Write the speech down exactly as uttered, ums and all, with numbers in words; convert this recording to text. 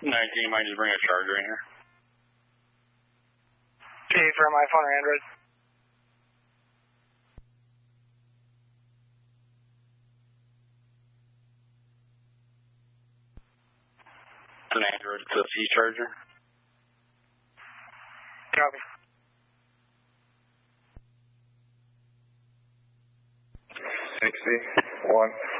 nineteen, you might just bring a charger in here. P from iPhone or Android? It's an Android, it's a C charger. Copy. sixty, one.